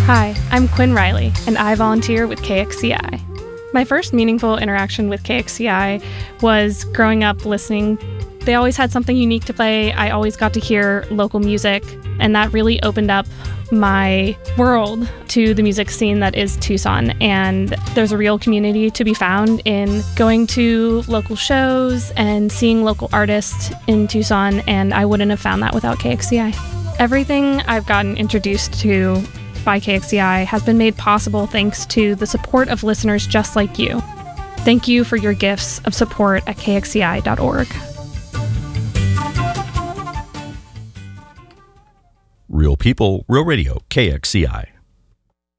Hi, I'm Quinn Riley, and I volunteer with KXCI. My first meaningful interaction with KXCI was growing up listening. They always had something unique to play. I always got to hear local music, and that really opened up my world to the music scene that is Tucson. And there's a real community to be found in going to local shows and seeing local artists in Tucson, and I wouldn't have found that without KXCI. Everything I've gotten introduced to by KXCI has been made possible thanks to the support of listeners just like you. Thank you for your gifts of support at kxci.org. Real people, real radio, KXCI.